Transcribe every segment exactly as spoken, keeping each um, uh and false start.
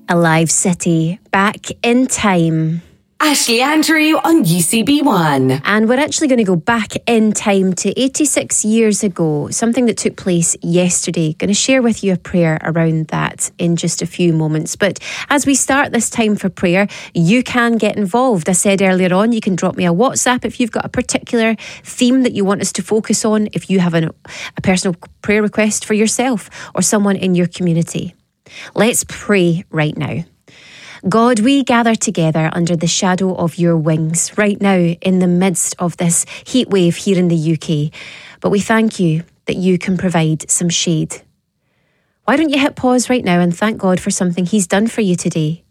Alive City, back in time. Ashley Andrew on U C B one. And we're actually going to go back in time to eighty-six years ago, something that took place yesterday. Going to share with you a prayer around that in just a few moments. But as we start this time for prayer, you can get involved. I said earlier on, you can drop me a WhatsApp if you've got a particular theme that you want us to focus on, if you have an, a personal prayer request for yourself or someone in your community. Let's pray right now. God, we gather together under the shadow of your wings right now in the midst of this heat wave here in the U K. But we thank you that you can provide some shade. Why don't you hit pause right now and thank God for something he's done for you today?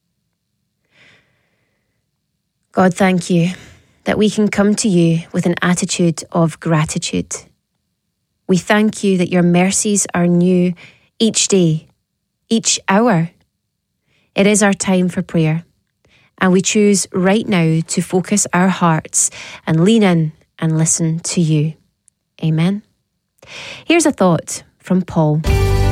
God, thank you that we can come to you with an attitude of gratitude. We thank you that your mercies are new each day, each hour. It is our time for prayer, and we choose right now to focus our hearts and lean in and listen to you. Amen. Here's a thought from Paul.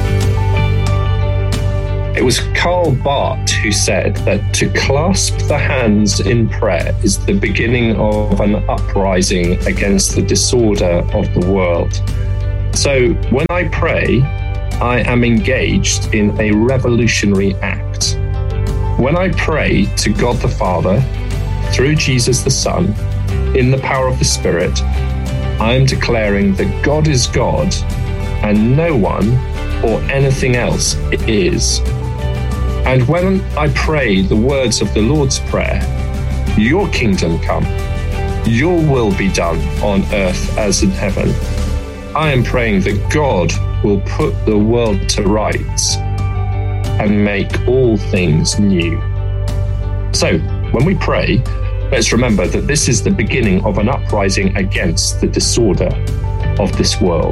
It was Karl Barth who said that to clasp the hands in prayer is the beginning of an uprising against the disorder of the world. So when I pray, I am engaged in a revolutionary act. When I pray to God the Father, through Jesus the Son, in the power of the Spirit, I am declaring that God is God and no one or anything else is. And when I pray the words of the Lord's Prayer, your kingdom come, your will be done on earth as in heaven, I am praying that God will put the world to rights and make all things new. So, when we pray, let's remember that this is the beginning of an uprising against the disorder of this world.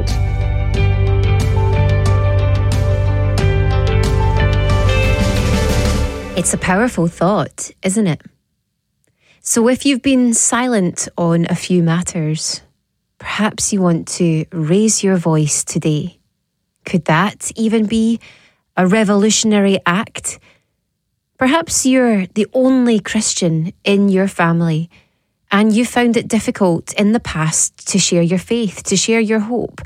It's a powerful thought, isn't it? So if you've been silent on a few matters, perhaps you want to raise your voice today. Could that even be a revolutionary act? Perhaps you're the only Christian in your family and you found it difficult in the past to share your faith, to share your hope.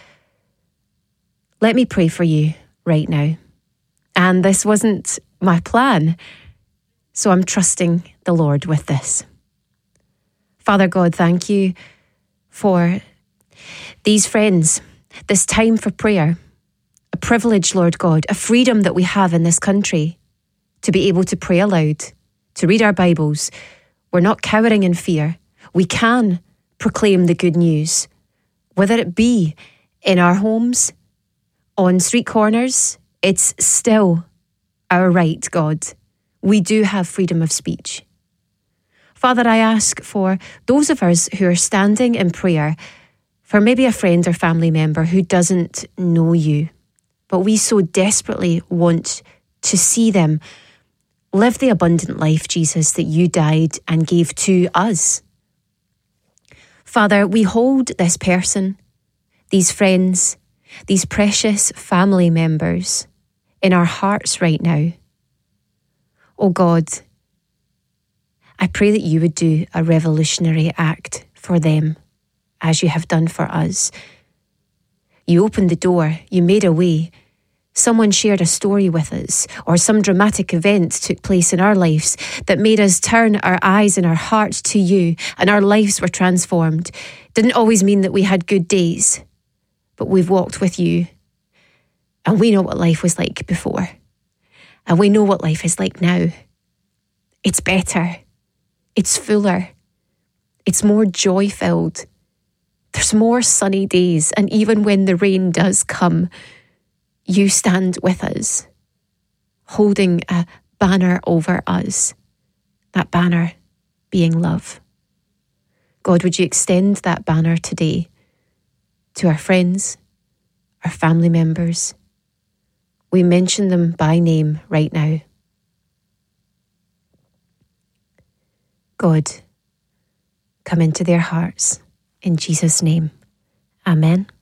Let me pray for you right now. And this wasn't my plan, so I'm trusting the Lord with this. Father God, thank you for these friends, this time for prayer. A privilege, Lord God, a freedom that we have in this country to be able to pray aloud, to read our Bibles. We're not cowering in fear. We can proclaim the good news, whether it be in our homes, on street corners. It's still our right, God. We do have freedom of speech. Father, I ask for those of us who are standing in prayer for maybe a friend or family member who doesn't know you, but we so desperately want to see them live the abundant life, Jesus, that you died and gave to us. Father, we hold this person, these friends, these precious family members in our hearts right now. Oh God, I pray that you would do a revolutionary act for them as you have done for us. You opened the door, you made a way. Someone shared a story with us, or some dramatic event took place in our lives that made us turn our eyes and our hearts to you, and our lives were transformed. Didn't always mean that we had good days, but we've walked with you, and we know what life was like before, and we know what life is like now. It's better, it's fuller, it's more joy-filled. There's more sunny days, and even when the rain does come, you stand with us, holding a banner over us, that banner being love. God, would you extend that banner today to our friends, our family members? We mention them by name right now. God, come into their hearts in Jesus' name. Amen.